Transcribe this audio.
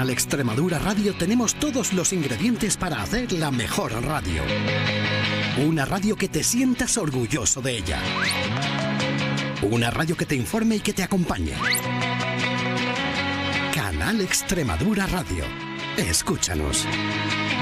Canal Extremadura Radio tenemos todos los ingredientes para hacer la mejor radio. Una radio que te sientas orgulloso de ella. Una radio que te informe y que te acompañe. Canal Extremadura Radio. Escúchanos.